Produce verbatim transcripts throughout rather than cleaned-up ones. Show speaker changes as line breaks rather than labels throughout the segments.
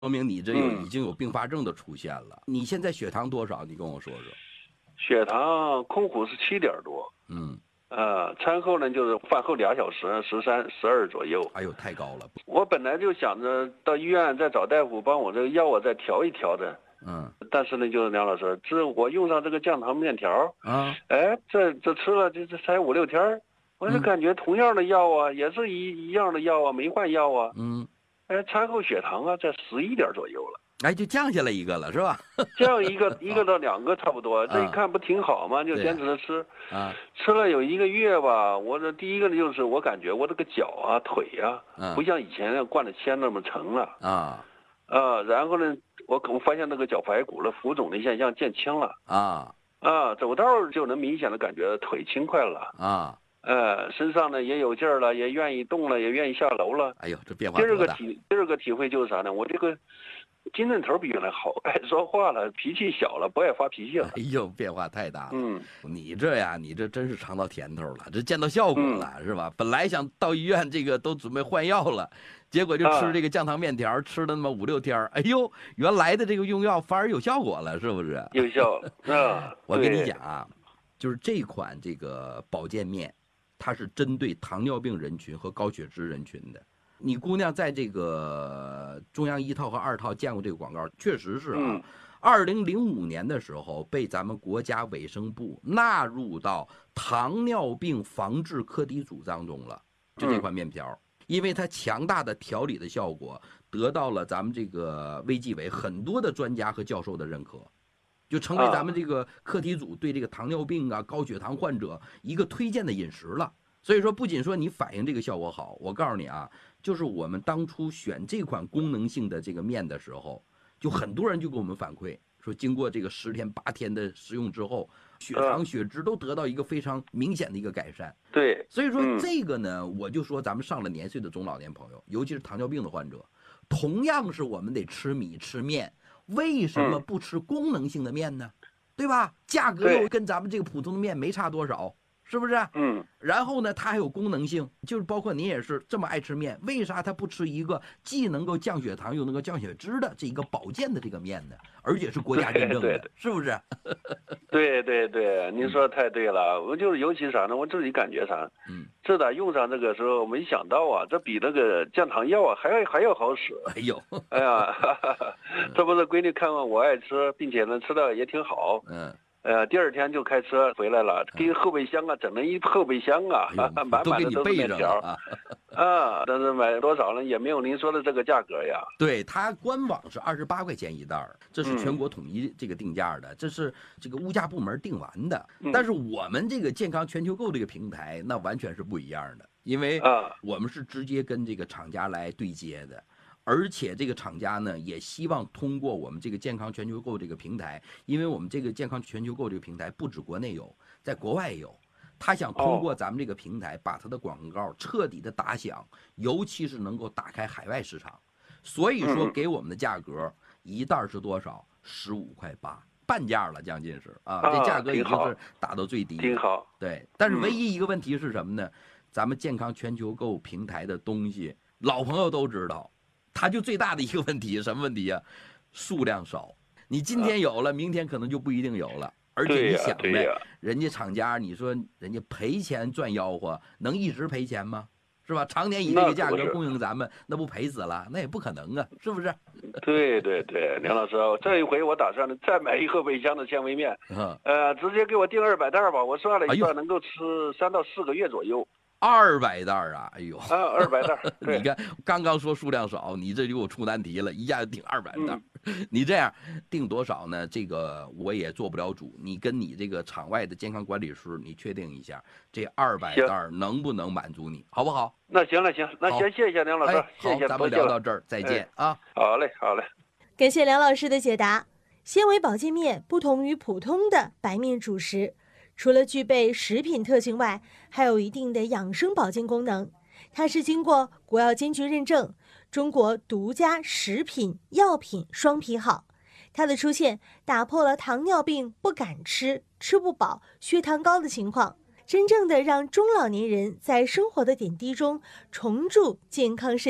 说明你这有已经有并发症的出现了。嗯、你现在血糖多少？你跟我说说。
血糖空腹是七点多。
嗯。
呃，餐后呢就是饭后俩小时，十三、十二左右。
哎呦，太高了！
我本来就想着到医院再找大夫帮我这个药啊再调一调的。
嗯。
但是呢，就是梁老师，这我用上这个降糖面条
啊，
哎，这这吃了这这才五六天，我就感觉同样的药啊，嗯、也是一一样的药啊，没换药啊。
嗯。
哎，餐后血糖啊在十一点左右了。
哎，就降下来一个了，是吧？
降一个一个到两个差不多，这一看不挺好吗？就坚持着吃，
啊，
吃了有一个月吧。我这第一个就是我感觉我这个脚啊、腿啊，不像以前灌的铅那么沉了
啊，
啊。然后呢，我我发现那个脚踝骨的浮肿的现象减轻了
啊
啊，走道就能明显的感觉腿轻快了
啊，
呃，身上呢也有劲儿了，也愿意动了，也愿意下楼了。
哎呦，这变化多大！
第二个体第二个体会就是啥呢？我这个。精神头比原来好，爱说话了，脾气小了，不爱发脾气了。
哎呦，变化太大了。
嗯，
你这呀，你这真是尝到甜头了，这见到效果了，嗯、是吧？本来想到医院这个都准备换药了，结果就吃这个降糖面条，啊、吃了那么五六天，哎呦，原来的这个用药反而有效果了，是不是？
有效。啊，
我跟你讲啊，就是这款这个保健面，它是针对糖尿病人群和高血脂人群的。你姑娘在这个中央一套和二套见过这个广告，确实是啊。二零零五年的时候，被咱们国家卫生部纳入到糖尿病防治课题组当中了。就这款面条，因为它强大的调理的效果，得到了咱们这个卫计委很多的专家和教授的认可，就成为咱们这个课题组对这个糖尿病啊、高血糖患者一个推荐的饮食了。所以说，不仅说你反映这个效果好，我告诉你啊。就是我们当初选这款功能性的这个面的时候，就很多人就给我们反馈说，经过这个十天八天的食用之后，血糖血脂都得到一个非常明显的一个改善。
对，
所以说这个呢，我就说咱们上了年岁的中老年朋友，尤其是糖尿病的患者，同样是我们得吃米吃面，为什么不吃功能性的面呢？对吧？价格又跟咱们这个普通的面没差多少。是不是？
嗯，
然后呢，它还有功能性，就是包括您也是这么爱吃面，为啥它不吃一个既能够降血糖又能够降血脂的这一个保健的这个面呢？而且是国家认证的，
对对
是不是？
对对对，您说的太对了。我就是尤其啥呢？我自己感觉啥？嗯，自打用上这个时候，没想到啊，这比那个降糖药啊还要还要好使。
哎呦，
哎呀，哈哈哈这不是闺女看完我爱吃，并且呢吃的也挺好。
嗯。
呃，第二天就开车回来了，给后备箱啊整了一后备箱啊，
哎、
满满的都是面条
啊。
啊，但是买多少呢？也没有您说的这个价格呀。
对，它官网是二十八块钱一袋儿，这是全国统一这个定价的，嗯、这是这个物价部门定完的。嗯、但是我们这个健康全球购这个平台，那完全是不一样的，因为我们是直接跟这个厂家来对接的。而且这个厂家呢，也希望通过我们这个健康全球购这个平台，因为我们这个健康全球购这个平台不止国内有，在国外也有。他想通过咱们这个平台，把他的广告彻底的打响，尤其是能够打开海外市场。所以说，给我们的价格一袋是多少？十五块八，半价了，将近是啊，这价格已经是打到最低了。
挺好。
对，但是唯一一个问题是什么呢？咱们健康全球购平台的东西，老朋友都知道。它就最大的一个问题，什么问题呀、啊？数量少，你今天有了，明天可能就不一定有了。而且你想呗，人家厂家，你说人家赔钱赚吆喝，能一直赔钱吗？是吧？常年以这个价格供应咱们，那不赔死了？那也不可能啊，是不是？
对对对，梁老师，这一回我打算再买一后备箱的纤维面，
嗯、
呃，直接给我订二百袋吧，我算了一算，能够吃三到四个月左右。
二百袋啊！哎呦，
啊，二百袋！
你看，刚刚说数量少，你这就给我出难题了，一下就订二百袋。嗯、你这样订多少呢？这个我也做不了主。你跟你这个场外的健康管理师，你确定一下，这二百袋能不能满足你，好不好？
那行了，行，那先谢谢梁老师，
哎、
谢谢，
咱们聊到这儿，再见、哎、啊！
好嘞，好嘞。
感谢梁老师的解答。纤维保健面不同于普通的白面主食。除了具备食品特性外，还有一定的养生保健功能。它是经过国药监局认证，中国独家食品药品双批号。它的出现打破了糖尿病不敢吃、吃不饱、血糖高的情况，真正的让中老年人在生活的点滴中重铸健康身体。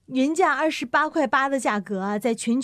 原价二十八块八的价格啊，在全